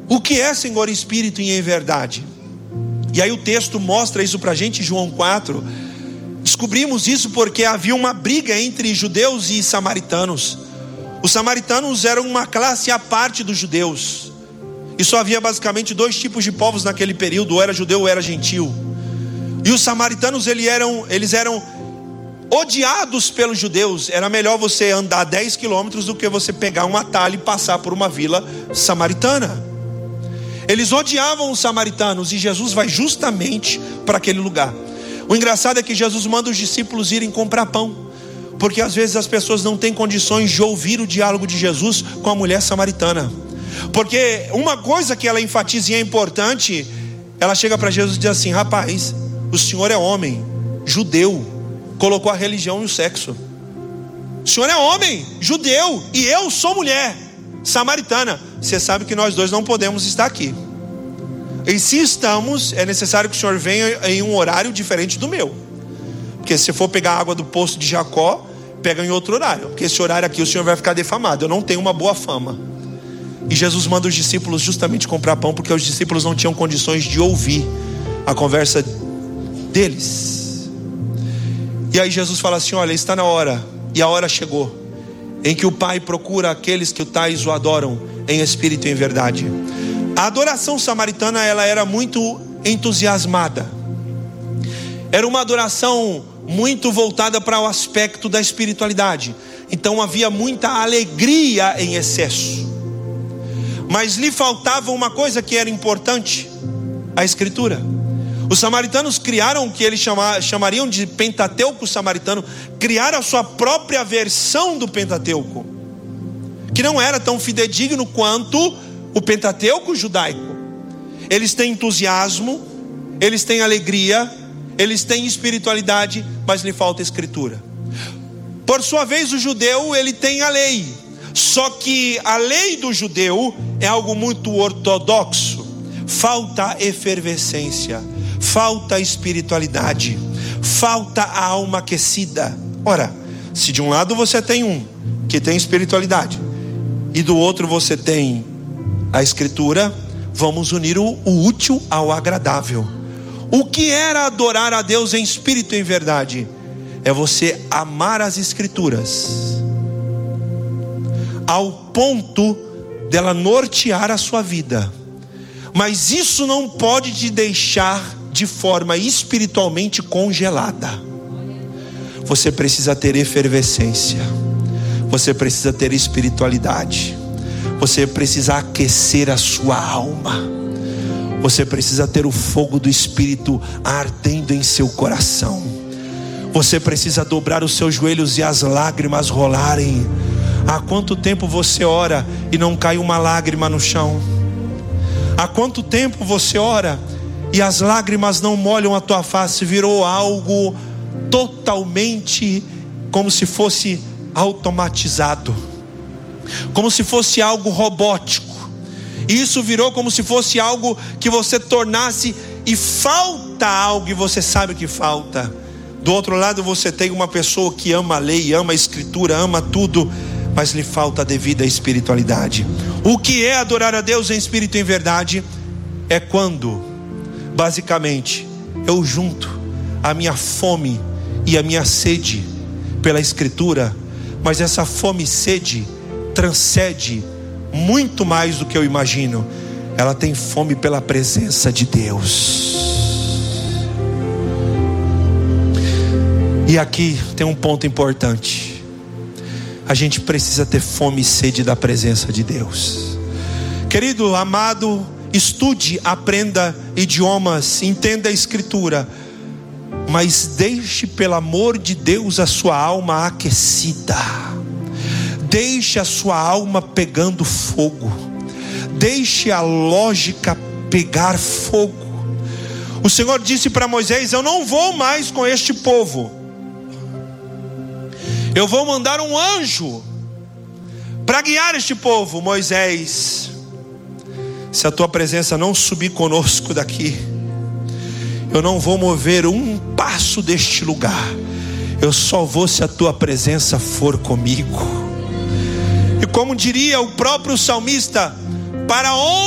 O que é, Senhor, espírito e em verdade? E aí o texto mostra isso pra gente, João 4. Descobrimos isso porque havia uma briga entre judeus e samaritanos. Os samaritanos eram uma classe à parte dos judeus. E só havia basicamente dois tipos de povos naquele período: ou era judeu ou era gentil. E os samaritanos eles eram odiados pelos judeus. Era melhor você andar 10 quilômetros do que você pegar um atalho e passar por uma vila samaritana. Eles odiavam os samaritanos, e Jesus vai justamente para aquele lugar. O engraçado é que Jesus manda os discípulos irem comprar pão, porque às vezes as pessoas não têm condições de ouvir o diálogo de Jesus com a mulher samaritana. Porque uma coisa que ela enfatiza e é importante, ela chega para Jesus e diz assim: rapaz, o senhor é homem, judeu, colocou a religião e o sexo. O senhor é homem, judeu, e eu sou mulher samaritana. Você sabe que nós dois não podemos estar aqui. E se estamos, é necessário que o senhor venha em um horário diferente do meu. Porque se for pegar água do poço de Jacó, pega em outro horário, porque esse horário aqui o senhor vai ficar defamado. Eu não tenho uma boa fama. E Jesus manda os discípulos justamente comprar pão, porque os discípulos não tinham condições de ouvir a conversa deles. E aí Jesus fala assim: olha, está na hora, e a hora chegou, em que o Pai procura aqueles que o tais o adoram em espírito e em verdade. A adoração samaritana, ela era muito entusiasmada. Era uma adoração muito voltada para o aspecto da espiritualidade. Então havia muita alegria em excesso. Mas lhe faltava uma coisa que era importante: a escritura. Os samaritanos criaram o que eles chamariam de Pentateuco samaritano. Criaram a sua própria versão do Pentateuco, que não era tão fidedigno quanto o Pentateuco judaico. Eles têm entusiasmo, eles têm alegria, eles têm espiritualidade, mas lhe falta escritura. Por sua vez, o judeu, ele tem a lei. Só que a lei do judeu é algo muito ortodoxo. Falta efervescência, falta espiritualidade, falta a alma aquecida. Ora, se de um lado você tem um que tem espiritualidade e do outro você tem a escritura, vamos unir o útil ao agradável. O que era adorar a Deus em espírito e em verdade? É você amar as escrituras ao ponto dela nortear a sua vida. Mas isso não pode te deixar de forma espiritualmente congelada. Você precisa ter efervescência, você precisa ter espiritualidade, você precisa aquecer a sua alma, você precisa ter o fogo do Espírito ardendo em seu coração. Você precisa dobrar os seus joelhos e as lágrimas rolarem. Há quanto tempo você ora e não cai uma lágrima no chão? Há quanto tempo você ora e as lágrimas não molham a tua face? Virou algo totalmente como se fosse automatizado, como se fosse algo robótico. E isso virou como se fosse algo que você tornasse, e falta algo e você sabe que falta. Do outro lado você tem uma pessoa que ama a lei, ama a escritura, ama tudo, mas lhe falta a devida espiritualidade. O que é adorar a Deus em espírito e em verdade? É quando, basicamente, eu junto a minha fome e a minha sede pela escritura, mas essa fome e sede transcende muito mais do que eu imagino. Ela tem fome pela presença de Deus. E aqui tem um ponto importante: a gente precisa ter fome e sede da presença de Deus. Querido, amado, estude, aprenda idiomas, entenda a escritura, mas deixe, pelo amor de Deus, a sua alma aquecida. Deixe a sua alma pegando fogo. Deixe a lógica pegar fogo. O Senhor disse para Moisés: eu não vou mais com este povo. Eu vou mandar um anjo para guiar este povo. Moisés, se a tua presença não subir conosco daqui, eu não vou mover um passo deste lugar. Eu só vou se a tua presença for comigo. E como diria o próprio salmista: para onde